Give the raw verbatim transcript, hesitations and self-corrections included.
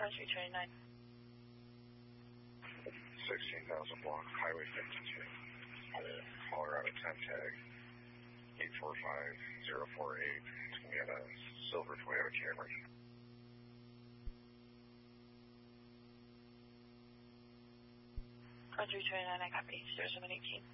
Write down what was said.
Country twenty-nine. sixteen thousand block, Highway fifty-two, Colorado ten tag, eight four five zero four eight. It's going to be at a silver Toyota Camry. Country twenty-nine, I copy. zero seven eighteen.